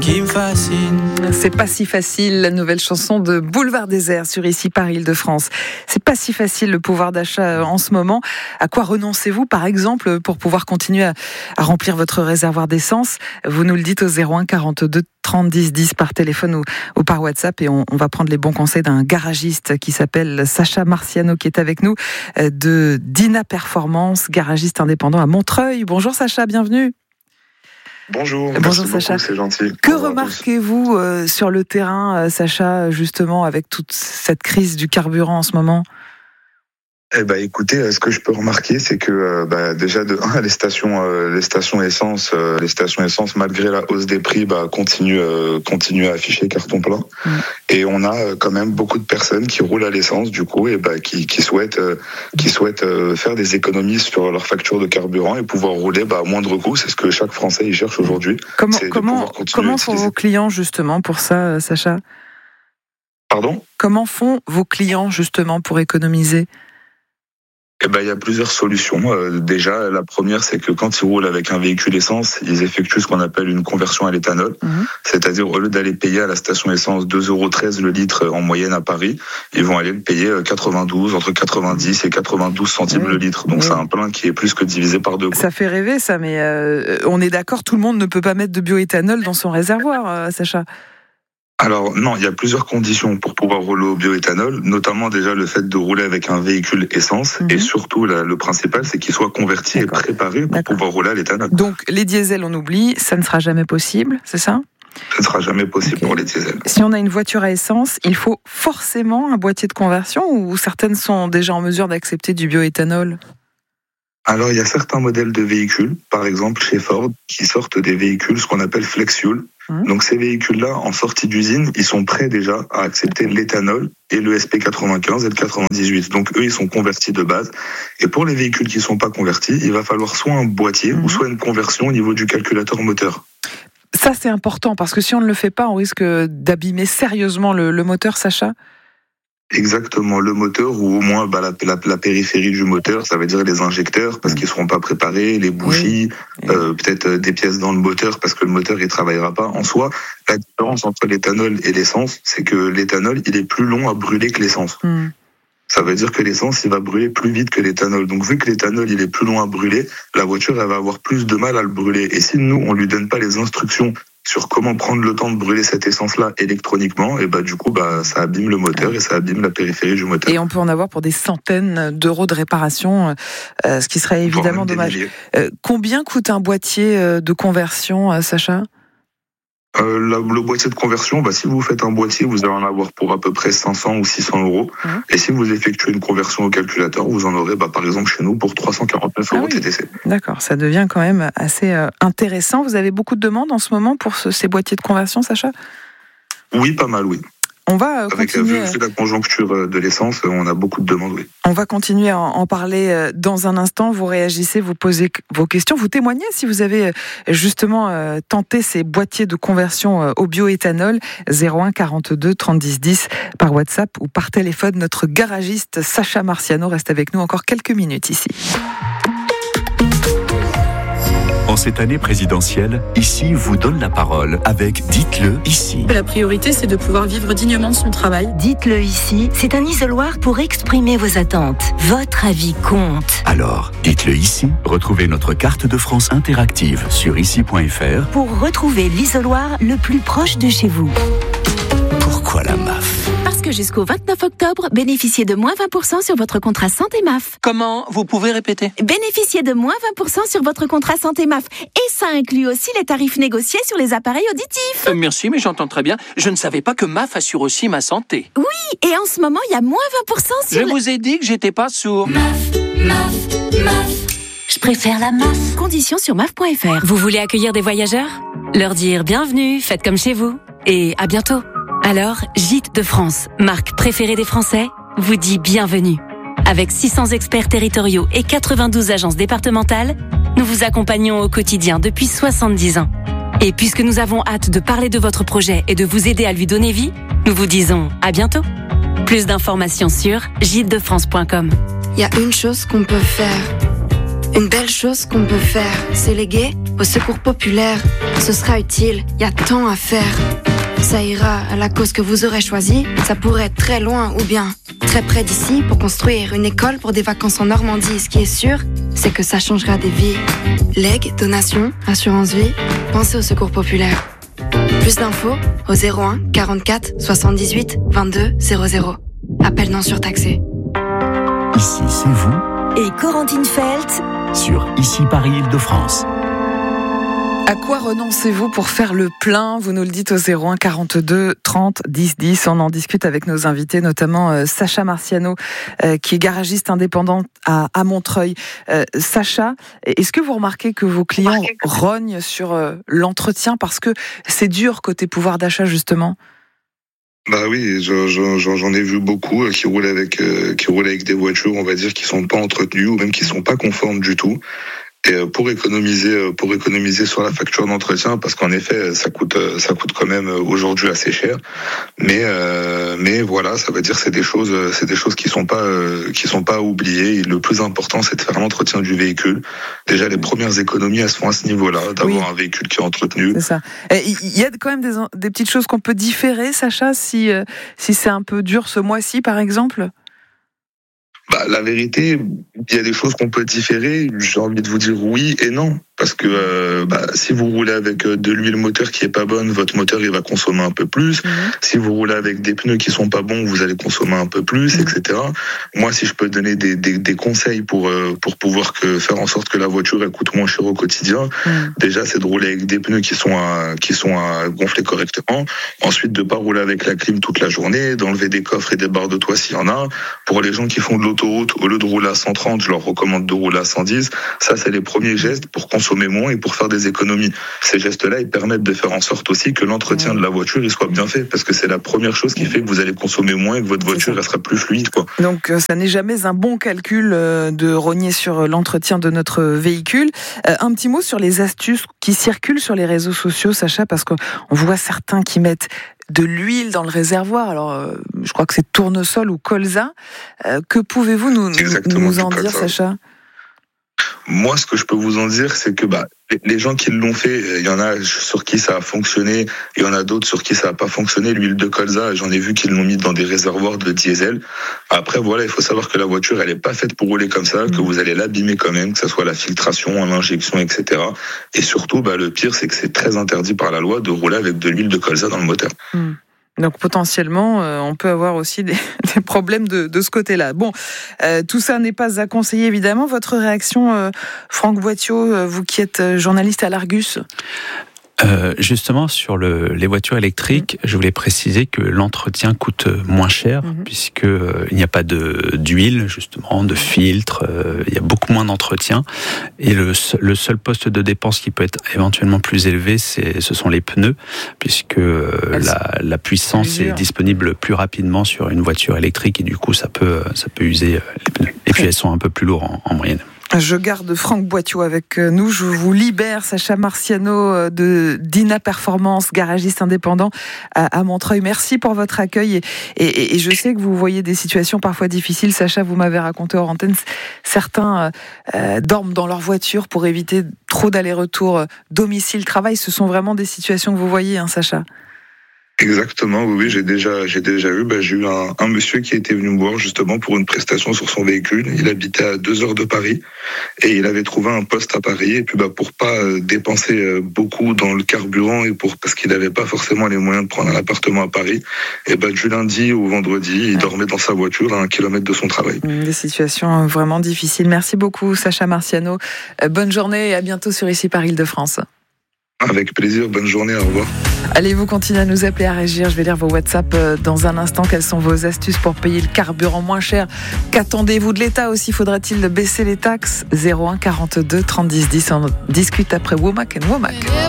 qui me fascine. C'est pas si facile, la nouvelle chanson de Boulevard Désert sur ici par Île-de-France. C'est pas si facile le pouvoir d'achat en ce moment. À quoi renoncez-vous par exemple pour pouvoir continuer à remplir votre réservoir d'essence? Vous nous le dites au 01 42 30 10 10 par téléphone ou par WhatsApp et on va prendre les bons conseils d'un garagiste qui s'appelle Sacha Marciano qui est avec nous de Dina Performance, garagiste indépendant à Montreuil. Bonjour Sacha, bienvenue. Bonjour, Bonjour merci Sacha. beaucoup, c'est gentil. Que remarquez-vous sur le terrain, Sacha, justement, avec toute cette crise du carburant en ce moment? Eh ben, écoutez, ce que je peux remarquer, c'est que déjà de 1, les stations essence, malgré la hausse des prix, continuent à afficher carton plein. Et on a quand même beaucoup de personnes qui roulent à l'essence, du coup, et qui souhaitent faire des économies sur leur facture de carburant et pouvoir rouler à moindre coût. C'est ce que chaque Français y cherche aujourd'hui. Comment font vos clients justement pour ça, Sacha? Pardon? Comment font vos clients justement pour économiser? Il y a plusieurs solutions. Déjà, la première, c'est que quand ils roulent avec un véhicule essence, ils effectuent ce qu'on appelle une conversion à l'éthanol. C'est-à-dire, au lieu d'aller payer à la station essence 2,13 € le litre en moyenne à Paris, ils vont aller le payer entre 90 et 92 centimes le litre. Donc, c'est un plein qui est plus que divisé par deux. Ça fait rêver, ça, mais on est d'accord, tout le monde ne peut pas mettre de bioéthanol dans son réservoir, Sacha. Alors non, il y a plusieurs conditions pour pouvoir rouler au bioéthanol, notamment déjà le fait de rouler avec un véhicule essence et surtout le principal c'est qu'il soit converti et préparé pour pouvoir rouler à l'éthanol. Donc les diesels on oublie, ça ne sera jamais possible, c'est ça ? Ça ne sera jamais possible pour les diesels. Si on a une voiture à essence, il faut forcément un boîtier de conversion ou certaines sont déjà en mesure d'accepter du bioéthanol ? Alors, il y a certains modèles de véhicules, par exemple chez Ford, qui sortent des véhicules, ce qu'on appelle flex fuel. Donc, ces véhicules-là, en sortie d'usine, ils sont prêts déjà à accepter l'éthanol et le SP95 et le 98. Donc, eux, ils sont convertis de base. Et pour les véhicules qui ne sont pas convertis, il va falloir soit un boîtier ou soit une conversion au niveau du calculateur moteur. Ça, c'est important, parce que si on ne le fait pas, on risque d'abîmer sérieusement le moteur, Sacha ? Exactement, le moteur ou au moins la périphérie du moteur, ça veut dire les injecteurs parce qu'ils seront pas préparés, les bougies, peut-être des pièces dans le moteur parce que le moteur il travaillera pas. En soi, la différence entre l'éthanol et l'essence, c'est que l'éthanol il est plus long à brûler que l'essence. Ça veut dire que l'essence, il va brûler plus vite que l'éthanol. Donc, vu que l'éthanol, il est plus long à brûler, la voiture, elle va avoir plus de mal à le brûler. Et si nous, on lui donne pas les instructions sur comment prendre le temps de brûler cette essence-là électroniquement, et du coup, ça abîme le moteur et ça abîme la périphérie du moteur. Et on peut en avoir pour des centaines d'euros de réparation, ce qui serait évidemment dommage. Combien coûte un boîtier de conversion, Sacha ? Le boîtier de conversion, si vous faites un boîtier, vous allez en avoir pour à peu près 500 ou 600 euros. Et si vous effectuez une conversion au calculateur, vous en aurez, par exemple, chez nous, pour 349 euros TTC. D'accord, ça devient quand même assez intéressant. Vous avez beaucoup de demandes en ce moment pour ces boîtiers de conversion, Sacha ? Oui, pas mal, oui. On va continuer. Avec la conjoncture de l'essence, on a beaucoup de demandes, oui. On va continuer à en parler dans un instant. Vous réagissez, vous posez vos questions, vous témoignez si vous avez justement tenté ces boîtiers de conversion au bioéthanol. 01 42 30 10 10 par WhatsApp ou par téléphone. Notre garagiste Sacha Marciano reste avec nous encore quelques minutes ici. En cette année présidentielle, Ici vous donne la parole avec Dites-le ici. La priorité, c'est de pouvoir vivre dignement de son travail. Dites-le ici, c'est un isoloir pour exprimer vos attentes. Votre avis compte. Alors, dites-le ici. Retrouvez notre carte de France interactive sur ici.fr pour retrouver l'isoloir le plus proche de chez vous. Pourquoi la MAF ? Parce que jusqu'au 29 octobre, bénéficiez de moins 20% sur votre contrat santé MAF. Comment ? Vous pouvez répéter ? Bénéficiez de moins 20% sur votre contrat santé MAF. Et ça inclut aussi les tarifs négociés sur les appareils auditifs. Merci, mais j'entends très bien. Je ne savais pas que MAF assure aussi ma santé. Oui, et en ce moment, il y a moins 20% sur... Je vous ai dit que j'étais pas sourd. MAF. Je préfère la MAF. Conditions sur MAF.fr. Vous voulez accueillir des voyageurs ? Leur dire bienvenue, faites comme chez vous. Et à bientôt. Alors, Gîtes de France, marque préférée des Français, vous dit bienvenue. Avec 600 experts territoriaux et 92 agences départementales, nous vous accompagnons au quotidien depuis 70 ans. Et puisque nous avons hâte de parler de votre projet et de vous aider à lui donner vie, nous vous disons à bientôt. Plus d'informations sur gîtesdefrance.com. Il y a une chose qu'on peut faire, une belle chose qu'on peut faire, c'est léguer au secours populaire. Ce sera utile, y a tant à faire. Ça ira à la cause que vous aurez choisie. Ça pourrait être très loin ou bien très près d'ici pour construire une école pour des vacances en Normandie. Ce qui est sûr, c'est que ça changera des vies. Legs, donations, assurance vie, pensez au secours populaire. Plus d'infos au 01 44 78 22 00. Appel non surtaxé. Ici, c'est vous. Et Corentine Feltz Sur Ici Paris Île-de-France. À quoi renoncez-vous pour faire le plein ? Vous nous le dites au 01 42 30 10 10. On en discute avec nos invités, notamment Sacha Marciano, qui est garagiste indépendant à Montreuil. Sacha, est-ce que vous remarquez que vos clients rognent sur l'entretien parce que c'est dur côté pouvoir d'achat, justement ? Bah oui, j'en ai vu beaucoup qui roulent avec des voitures, on va dire, qui sont pas entretenues ou même qui sont pas conformes du tout. Et pour économiser sur la facture d'entretien, parce qu'en effet ça coûte quand même aujourd'hui assez cher, mais voilà, ça veut dire c'est des choses qui sont pas oubliées. Et le plus important, c'est de faire l'entretien du véhicule. Déjà, les premières économies, elles sont à ce niveau-là, d'avoir un véhicule qui est entretenu. C'est ça. Il y a quand même des petites choses qu'on peut différer, Sacha, si c'est un peu dur ce mois-ci, par exemple. La vérité, il y a des choses qu'on peut différer. J'ai envie de vous dire oui et non. Parce que si vous roulez avec de l'huile moteur qui est pas bonne, votre moteur il va consommer un peu plus. Si vous roulez avec des pneus qui sont pas bons, vous allez consommer un peu plus, etc. Moi, si je peux donner des conseils pour pouvoir faire en sorte que la voiture elle coûte moins cher au quotidien, déjà c'est de rouler avec des pneus qui sont à gonfler correctement. Ensuite, de pas rouler avec la clim toute la journée, d'enlever des coffres et des barres de toit s'il y en a. Pour les gens qui font de l'autoroute, au lieu de rouler à 130, je leur recommande de rouler à 110. Ça, c'est les premiers gestes pour consommer moins et pour faire des économies. Ces gestes-là, ils permettent de faire en sorte aussi que l'entretien de la voiture il soit bien fait, parce que c'est la première chose qui fait que vous allez consommer moins et que votre voiture elle sera plus fluide, quoi. Donc ça n'est jamais un bon calcul de rogner sur l'entretien de notre véhicule. Un petit mot sur les astuces qui circulent sur les réseaux sociaux, Sacha, parce qu'on voit certains qui mettent de l'huile dans le réservoir. Alors, je crois que c'est tournesol ou colza. Que pouvez-vous nous en dire, Sacha ? Moi, ce que je peux vous en dire, c'est que les gens qui l'ont fait, il y en a sur qui ça a fonctionné, il y en a d'autres sur qui ça n'a pas fonctionné. L'huile de colza, j'en ai vu qu'ils l'ont mis dans des réservoirs de diesel. Après, voilà, il faut savoir que la voiture, elle n'est pas faite pour rouler comme ça, que vous allez l'abîmer quand même, que ce soit la filtration, l'injection, etc. Et surtout, le pire, c'est que c'est très interdit par la loi de rouler avec de l'huile de colza dans le moteur. Donc potentiellement, on peut avoir aussi des problèmes de ce côté-là. Bon, tout ça n'est pas à conseiller, évidemment. Votre réaction, Franck Boittiau, vous qui êtes journaliste à l'Argus ? Justement, sur les voitures électriques, je voulais préciser que l'entretien coûte moins cher, puisque il n'y a pas d'huile, justement, de filtre, il y a beaucoup moins d'entretien. Et le seul poste de dépense qui peut être éventuellement plus élevé, ce sont les pneus, puisque la puissance est disponible plus rapidement sur une voiture électrique, et du coup, ça peut user les pneus. Et puis, elles sont un peu plus lourdes en moyenne. Je garde Franck Boittiau avec nous. Je vous libère, Sacha Marciano de Dina Performance, garagiste indépendant à Montreuil. Merci pour votre accueil. Et je sais que vous voyez des situations parfois difficiles. Sacha, vous m'avez raconté hors antenne, certains dorment dans leur voiture pour éviter trop d'allers-retours domicile-travail. Ce sont vraiment des situations que vous voyez, hein, Sacha ? Exactement, oui, j'ai déjà eu, j'ai eu un monsieur qui était venu me voir justement pour une prestation sur son véhicule. Il habitait à 2 heures de Paris et il avait trouvé un poste à Paris. Et puis pour pas dépenser beaucoup dans le carburant et parce qu'il n'avait pas forcément les moyens de prendre un appartement à Paris, et du lundi au vendredi, il dormait dans sa voiture à 1 kilomètre de son travail. Des situations vraiment difficiles. Merci beaucoup, Sacha Marciano. Bonne journée et à bientôt sur Ici Paris Île-de-France. Avec plaisir, bonne journée, au revoir. Allez, vous continuez à nous appeler, à réagir. Je vais lire vos WhatsApp dans un instant. Quelles sont vos astuces pour payer le carburant moins cher ? Qu'attendez-vous de l'État aussi ? Faudra-t-il baisser les taxes ? 01 42 30 10 10. On discute après Womack and Womack.